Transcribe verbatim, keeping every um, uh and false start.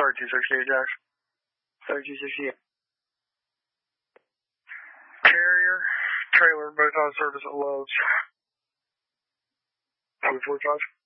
thirty-two sixty-eight, Jax. thirty-two sixty-eight. Carrier, trailer, both on service at Lowe's. two forty-five.